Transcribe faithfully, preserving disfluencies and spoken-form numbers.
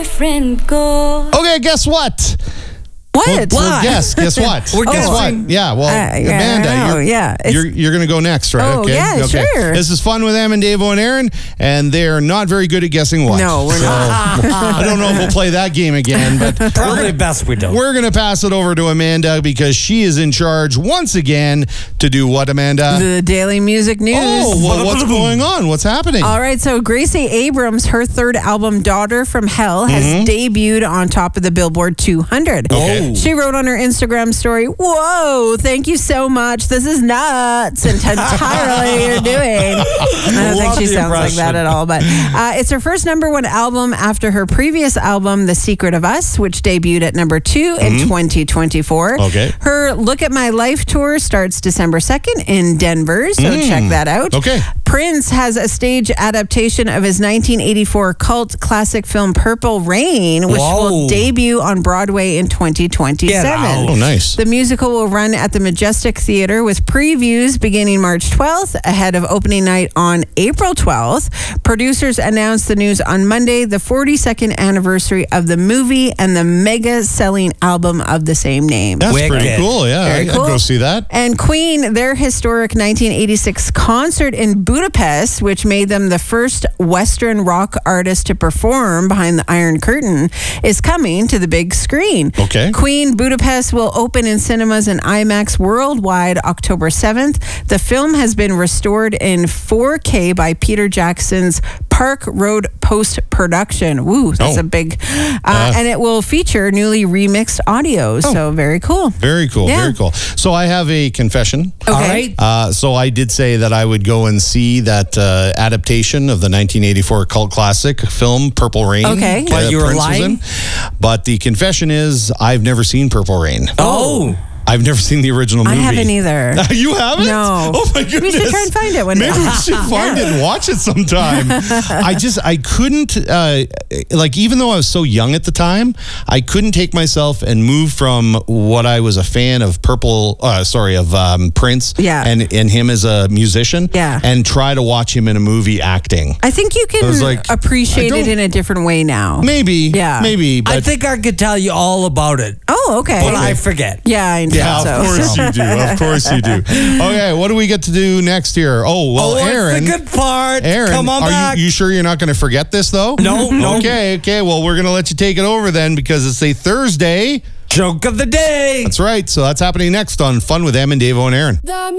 Friend go. Okay, guess what? What? Well, what? well, guess, guess what? We're guess guessing. what? Yeah, well, Uh, yeah, Amanda, I know, you're, yeah. It's- you're, you're going to go next, right? Oh, okay. yeah, okay. sure. This is Fun with Em and Dave and Aaron, and they're not very good at guessing what. No, we're so, not. I don't know if we'll play that game again, but Probably best we don't. we're going to pass it over to Amanda because she is in charge once again to do what, Amanda? The Daily Music News. Oh, well, what's going on? What's happening? All right, so Gracie Abrams, her third album, Daughter from Hell, has debuted on top of the Billboard two hundred. Okay. She wrote on her Instagram story, "Whoa, thank you so much. This is nuts and entirely you're doing." I don't think Love she the sounds like that impression. at all, but uh, it's her first number one album after her previous album, The Secret of Us, which debuted at number two in twenty twenty-four. Okay. Her Look at My Life tour starts December second in Denver, so check that out. Okay. Prince has a stage adaptation of his nineteen eighty-four cult classic film Purple Rain, which Whoa. will debut on Broadway in twenty twenty-seven. Get out. Oh, nice. The musical will run at the Majestic Theater with previews beginning March twelfth ahead of opening night on April twelfth. Producers announced the news on Monday, the forty-second anniversary of the movie and the mega selling album of the same name. That's Wicked. pretty cool. Yeah, Very I'd cool. go see that. And Queen, their historic nineteen eighty-six concert in Budapest, which made them the first Western rock artist to perform behind the Iron Curtain, is coming to the big screen. Okay. Queen Budapest will open in cinemas and IMAX worldwide October seventh. The film has been restored in four K by Peter Jackson's Park Road post-production. Woo, that's Oh. a big... Uh, and it will feature newly remixed audio, so very cool. Very cool. Yeah. Very cool. So I have a confession. Okay. All right. Uh, so I did say that I would go and see that uh, adaptation of the nineteen eighty-four cult classic film Purple Rain. Okay. that But you were Prince was lying? in. But the confession is I've never seen Purple Rain. Oh. I've never seen the original I movie. haven't either. You haven't? No. Oh my goodness. We should try and find it one day. Maybe we should find it and watch it sometime. I just, I couldn't, uh, like, even though I was so young at the time, I couldn't take myself and move from what I was a fan of Purple, uh, sorry, of um, Prince Yeah. and, and him as a musician Yeah. and try to watch him in a movie acting. I think you can I was like, appreciate I it don't- in a different way now. Maybe. Yeah. Maybe. But I think I could tell you all about it, Oh, okay. but I forget. yeah, I know. yeah, so. of course you do. Of course you do. Okay, what do we get to do next here? Oh, well, oh, Aaron. it's the good part. Aaron, Come on are back. You, you sure you're not going to forget this, though? No, no. Okay, okay. Well, we're going to let you take it over then because it's a Thursday. Joke of the day. That's right. So that's happening next on Fun with Em and Dave and Aaron. The